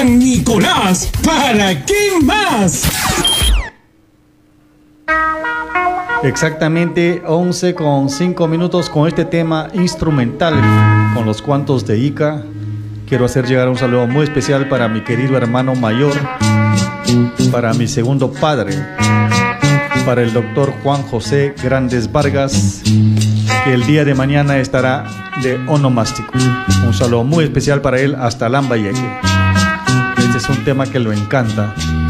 San Nicolás, ¿para quién más? Exactamente 11:05 con este tema instrumental con los cuantos de Ica. Quiero hacer llegar un saludo muy especial para mi querido hermano mayor, para mi segundo padre, para el doctor Juan José Grandes Vargas, que el día de mañana estará de onomástico. Un saludo muy especial para él hasta Lambayeque. Este es un tema que lo encanta.